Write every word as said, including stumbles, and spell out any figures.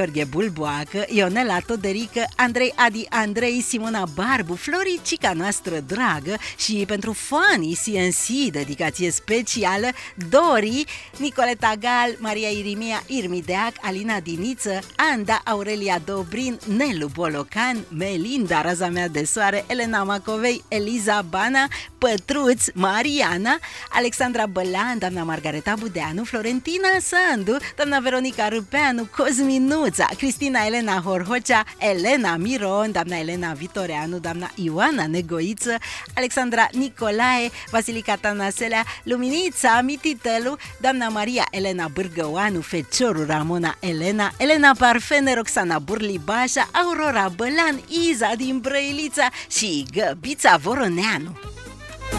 Gheorghe Bulboacă, Ionela Toderică, Andrei Adi Andrei, Simona Barbu, Floricica noastră dragă și pentru fanii C N C, dedicație specială, Dori, Nicoleta Gal, Maria Irimia Irmideac, Alina Diniță, Anda Aurelia Dobrin, Nelu Bolocan, Melinda, raza mea de soare, Elena Macovei, Eliza Bana, Pătruț, Mariana, Alexandra Bălan, doamna Margareta Budeanu, Florentina Sandu, doamna Veronica Râpeanu, Cosminuța, Cristina Elena Horhocea, Elena Miron, doamna Elena Vitoreanu, doamna Ioana Negoiță, Alexandra Nicolae, Vasilica Tanaselea, Luminița Mititelu, doamna Maria Elena Bârgăoanu, Fecioru Ramona Elena, Elena Parfene, Roxana Burlibașa, Aurora Bălan, Iza din Brăilița și Găbița Voroneanu.